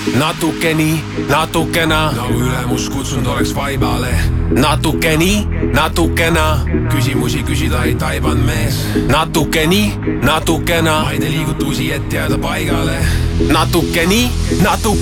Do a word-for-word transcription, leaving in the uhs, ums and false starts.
natuke nii, natukena nagu ülemus kutsunud oleks vaibale. natuke nii, natukena küsimusi küsida ei taibanud mees. natuke nii, natukena ma ei tee liigutusi, et jääda paigale. natuke nii, natuke